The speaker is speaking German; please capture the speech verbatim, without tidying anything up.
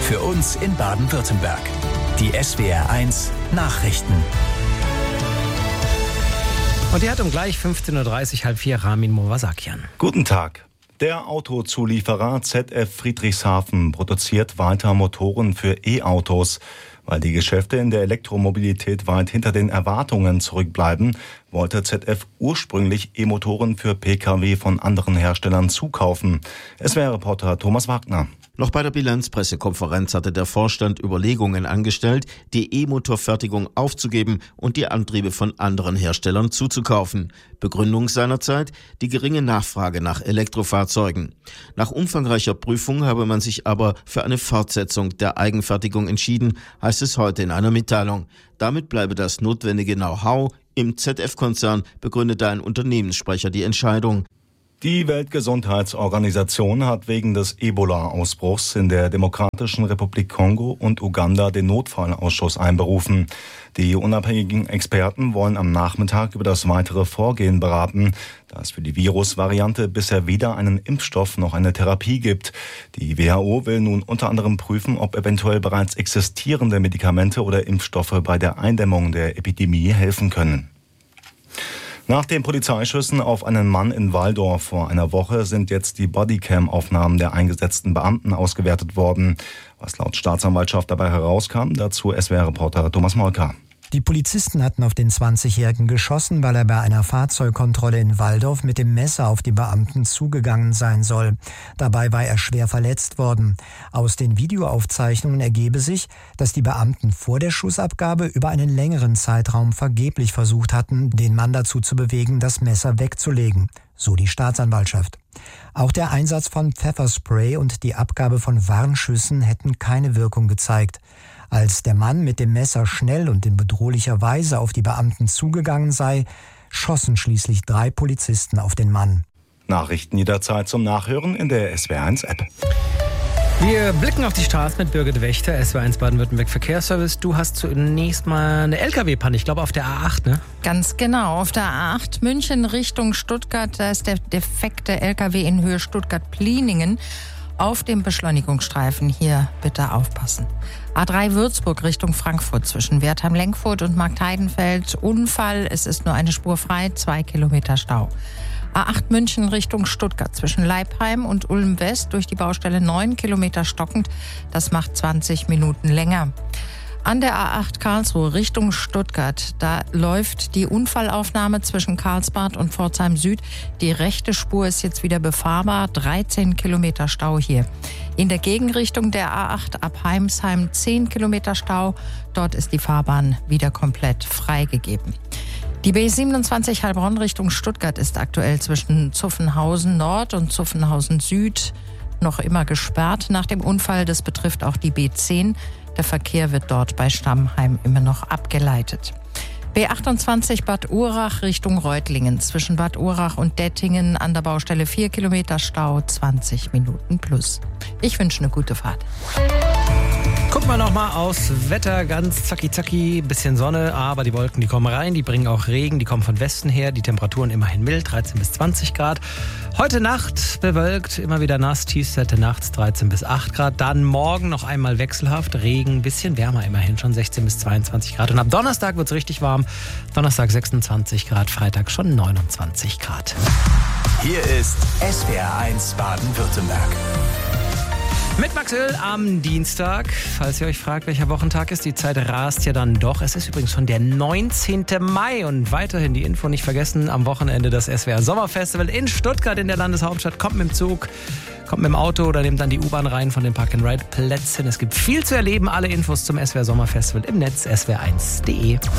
Für uns in Baden-Württemberg. Die S W R eins Nachrichten. Und die hat um gleich fünfzehn Uhr dreißig, halb vier, Ramin Mowasakian. Guten Tag. Der Autozulieferer Z F Friedrichshafen produziert weiter Motoren für E-Autos. Weil die Geschäfte in der Elektromobilität weit hinter den Erwartungen zurückbleiben, wollte Z F ursprünglich E-Motoren für Pkw von anderen Herstellern zukaufen. S W R-Reporter Thomas Wagner. Noch bei der Bilanzpressekonferenz hatte der Vorstand Überlegungen angestellt, die E-Motorfertigung aufzugeben und die Antriebe von anderen Herstellern zuzukaufen. Begründung seinerzeit die geringe Nachfrage nach Elektrofahrzeugen. Nach umfangreicher Prüfung habe man sich aber für eine Fortsetzung der Eigenfertigung entschieden, heißt es heute in einer Mitteilung. Damit bleibe das notwendige Know-how im Z F-Konzern, begründete ein Unternehmenssprecher die Entscheidung. Die Weltgesundheitsorganisation hat wegen des Ebola-Ausbruchs in der Demokratischen Republik Kongo und Uganda den Notfallausschuss einberufen. Die unabhängigen Experten wollen am Nachmittag über das weitere Vorgehen beraten, da es für die Virusvariante bisher weder einen Impfstoff noch eine Therapie gibt. Die W H O will nun unter anderem prüfen, ob eventuell bereits existierende Medikamente oder Impfstoffe bei der Eindämmung der Epidemie helfen können. Nach den Polizeischüssen auf einen Mann in Walldorf vor einer Woche sind jetzt die Bodycam-Aufnahmen der eingesetzten Beamten ausgewertet worden. Was laut Staatsanwaltschaft dabei herauskam, dazu S W R-Reporter Thomas Molker. Die Polizisten hatten auf den zwanzigjährigen geschossen, weil er bei einer Fahrzeugkontrolle in Walldorf mit dem Messer auf die Beamten zugegangen sein soll. Dabei war er schwer verletzt worden. Aus den Videoaufzeichnungen ergebe sich, dass die Beamten vor der Schussabgabe über einen längeren Zeitraum vergeblich versucht hatten, den Mann dazu zu bewegen, das Messer wegzulegen. So die Staatsanwaltschaft. Auch der Einsatz von Pfefferspray und die Abgabe von Warnschüssen hätten keine Wirkung gezeigt. Als der Mann mit dem Messer schnell und in bedrohlicher Weise auf die Beamten zugegangen sei, schossen schließlich drei Polizisten auf den Mann. Nachrichten jederzeit zum Nachhören in der S W R eins App. Wir blicken auf die Straße mit Birgit Wächter, S W R eins Baden-Württemberg Verkehrsservice. Du hast zunächst mal eine L K W-Panne, ich glaube auf der A acht, ne? Ganz genau, auf der A acht München Richtung Stuttgart. Da ist der defekte L K W in Höhe Stuttgart-Pliningen auf dem Beschleunigungsstreifen. Hier bitte aufpassen. A drei Würzburg Richtung Frankfurt zwischen Wertheim-Lenkfurt und Marktheidenfeld. Unfall, es ist nur eine Spur frei, zwei Kilometer Stau. A acht München Richtung Stuttgart zwischen Leipheim und Ulm West durch die Baustelle neun Kilometer stockend. Das macht zwanzig Minuten länger. An der A acht Karlsruhe Richtung Stuttgart, da läuft die Unfallaufnahme zwischen Karlsbad und Pforzheim Süd. Die rechte Spur ist jetzt wieder befahrbar, dreizehn Kilometer Stau hier. In der Gegenrichtung der A acht ab Heimsheim zehn Kilometer Stau. Dort ist die Fahrbahn wieder komplett freigegeben. Die B siebenundzwanzig Heilbronn Richtung Stuttgart ist aktuell zwischen Zuffenhausen Nord und Zuffenhausen Süd noch immer gesperrt nach dem Unfall. Das betrifft auch die B zehn. Der Verkehr wird dort bei Stammheim immer noch abgeleitet. B achtundzwanzig Bad Urach Richtung Reutlingen. Zwischen Bad Urach und Dettingen an der Baustelle vier Kilometer Stau, zwanzig Minuten plus. Ich wünsche eine gute Fahrt. Gucken wir noch mal aufs Wetter, ganz zacki zacki, bisschen Sonne, aber die Wolken, die kommen rein, die bringen auch Regen, die kommen von Westen her, die Temperaturen immerhin mild, dreizehn bis zwanzig Grad. Heute Nacht bewölkt, immer wieder nass, Tiefstwerte nachts dreizehn bis acht Grad, dann morgen noch einmal wechselhaft, Regen, bisschen wärmer immerhin, schon sechzehn bis zweiundzwanzig Grad und ab Donnerstag wird es richtig warm, Donnerstag sechsundzwanzig Grad, Freitag schon neunundzwanzig Grad. Hier ist S W R eins Baden-Württemberg. Mit Max Öl am Dienstag. Falls ihr euch fragt, welcher Wochentag ist, die Zeit rast ja dann doch. Es ist übrigens schon der neunzehnte Mai und weiterhin die Info nicht vergessen. Am Wochenende das S W R Sommerfestival in Stuttgart in der Landeshauptstadt. Kommt mit dem Zug, kommt mit dem Auto oder nehmt dann die U-Bahn rein von den Park-and-Ride-Plätzen. Es gibt viel zu erleben. Alle Infos zum S W R Sommerfestival im Netz S W R eins punkt de.